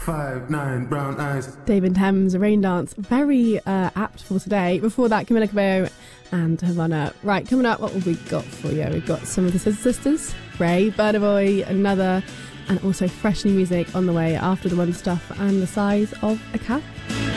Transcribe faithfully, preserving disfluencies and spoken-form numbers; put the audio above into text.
Five, nine, brown eyes. David Thames, a rain dance, very uh, apt for today. Before that, Camila Cabello and Havana. Right, coming up, what have we got for you? We've got some of the Scissor Sisters, Ray, Burna Boy, another, and also fresh new music on the way after the One Stuff and the Size of a Cat.